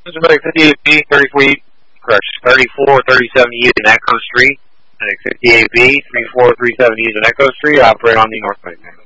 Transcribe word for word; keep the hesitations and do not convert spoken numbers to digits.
This is fifty-eight B, thirty-four, correction, thirty-four thirty-seven East and Echo Street. fifty-eight B, three four three seven East and Echo Street, operate on the North Bank.